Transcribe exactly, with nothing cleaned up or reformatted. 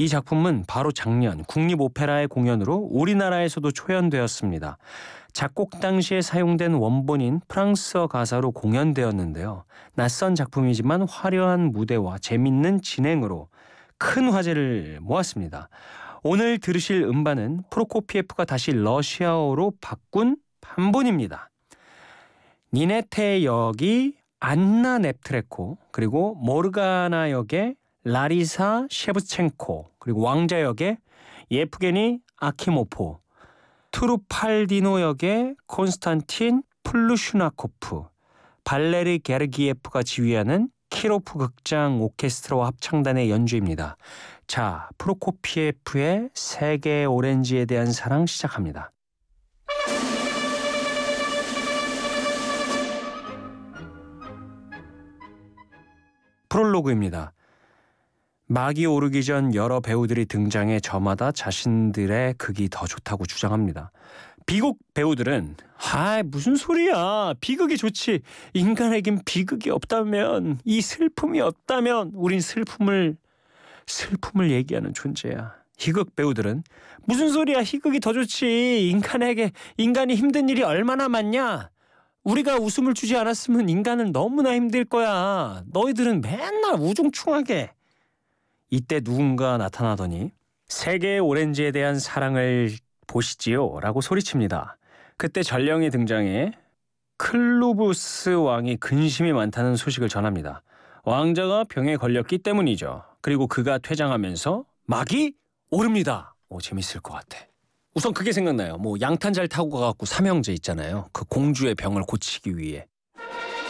이 작품은 바로 작년 국립오페라의 공연으로 우리나라에서도 초연되었습니다. 작곡 당시에 사용된 원본인 프랑스어 가사로 공연되었는데요. 낯선 작품이지만 화려한 무대와 재밌는 진행으로 큰 화제를 모았습니다. 오늘 들으실 음반은 프로코피예프가 다시 러시아어로 바꾼 판본입니다. 니네테 역이 안나 넵트레코, 그리고 모르가나 역의 라리사 셰브첸코, 그리고 왕자 역의 예프게니 아키모포, 트루팔디노 역의 콘스탄틴 플루슈나코프, 발레리 게르기예프가 지휘하는 키로프 극장 오케스트라와 합창단의 연주입니다. 자, 프로코피예프의 세계 오렌지에 대한 사랑 시작합니다. 프롤로그입니다. 막이 오르기 전 여러 배우들이 등장해 저마다 자신들의 극이 더 좋다고 주장합니다. 비극 배우들은 아 무슨 소리야, 비극이 좋지, 인간에겐 비극이 없다면, 이 슬픔이 없다면 우린 슬픔을 슬픔을 얘기하는 존재야. 희극 배우들은 무슨 소리야, 희극이 더 좋지, 인간에게 인간이 힘든 일이 얼마나 많냐, 우리가 웃음을 주지 않았으면 인간은 너무나 힘들 거야, 너희들은 맨날 우중충하게. 이때 누군가 나타나더니 세계의 오렌지에 대한 사랑을 보시지요 라고 소리칩니다. 그때 전령이 등장해 클루부스 왕이 근심이 많다는 소식을 전합니다. 왕자가 병에 걸렸기 때문이죠. 그리고 그가 퇴장하면서 막이 오릅니다. 오, 재밌을 것 같아. 우선 그게 생각나요. 뭐 양탄 잘 타고 가갖고 삼형제 있잖아요. 그 공주의 병을 고치기 위해